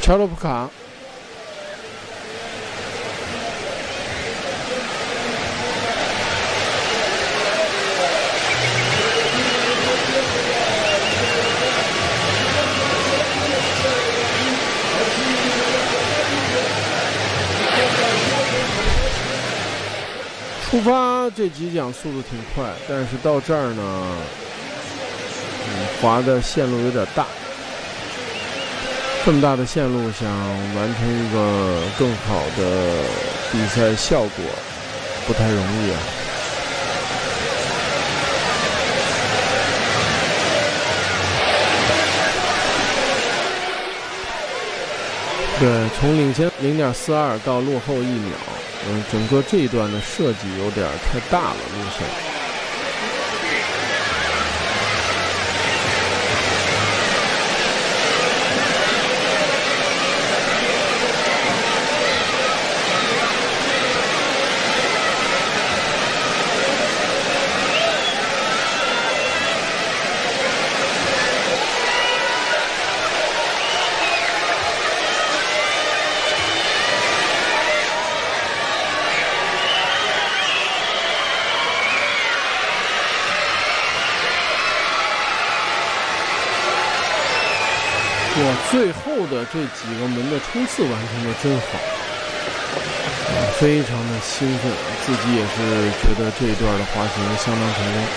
乔洛普卡。出发这几桨速度挺快，但是到这儿呢，滑的线路有点大。这么大的线路，想完成一个更好的比赛效果，不太容易啊。对，从领先0.42到落后1秒。整个这一段的设计有点太大了，路线。哇，最后的这几个门的冲刺完成的真好，非常的兴奋，自己也是觉得这一段的滑行相当成功。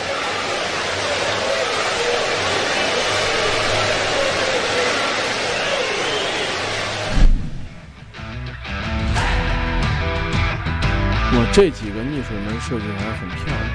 哇，这几个逆水门设计还很漂亮。